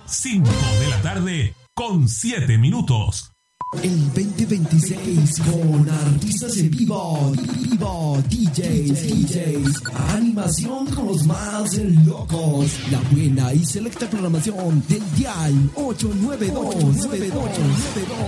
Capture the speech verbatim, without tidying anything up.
cinco de la tarde con siete minutos. El veinte veintiséis con artistas en vivo, vivo, D Js, D Js, animación con los más locos, la buena y selecta programación del Dial ocho nueve dos.